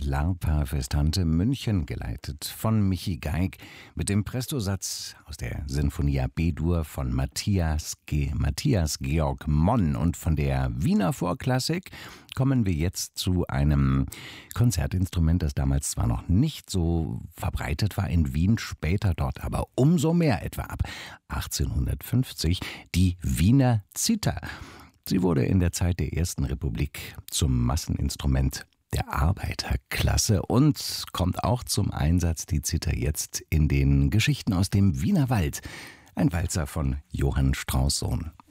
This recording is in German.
Larpa Festante München, geleitet von Michi Geig, mit dem Prestosatz aus der Sinfonia B-Dur von Matthias Georg Monn. Und von der Wiener Vorklassik kommen wir jetzt zu einem Konzertinstrument, das damals zwar noch nicht so verbreitet war in Wien, später dort aber umso mehr, etwa ab 1850, die Wiener Zither. Sie wurde in der Zeit der Ersten Republik zum Masseninstrument der Arbeiterklasse und kommt auch zum Einsatz, die Zither, jetzt in den Geschichten aus dem Wiener Wald. Ein Walzer von Johann Strauss Sohn.